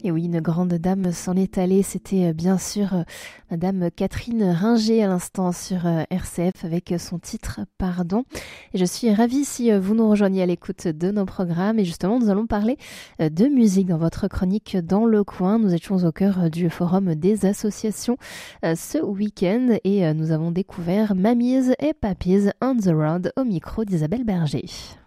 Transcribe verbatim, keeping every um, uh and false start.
Et oui, une grande dame s'en est allée. C'était euh, bien sûr euh, Madame Catherine Ringer à l'instant sur euh, R C F avec euh, son titre Pardon. Et je suis ravie si euh, vous nous rejoignez à l'écoute de nos programmes. Et justement, nous allons parler euh, de musique dans votre chronique Dans le coin. Nous étions au cœur euh, du forum des associations euh, ce week-end et euh, nous avons découvert Mamies et Papis on the Road au micro d'Isabelle Berger.